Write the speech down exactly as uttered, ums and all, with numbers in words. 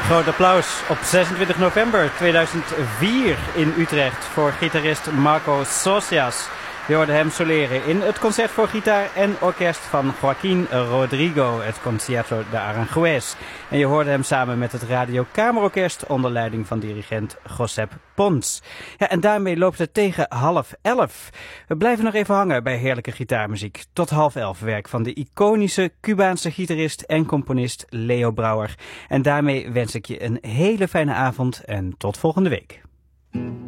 Groot applaus op zesentwintig november tweeduizend vier in Utrecht voor gitarist Marco Socias. Je hoorde hem soleren in het concert voor gitaar en orkest van Joaquín Rodrigo, het Concierto de Aranjuez. En je hoorde hem samen met het Radio Kamerorkest onder leiding van dirigent Josep Pons. Ja, en daarmee loopt het tegen half elf. We blijven nog even hangen bij heerlijke gitaarmuziek. Tot half elf werk van de iconische Cubaanse gitarist en componist Leo Brouwer. En daarmee wens ik je een hele fijne avond en tot volgende week.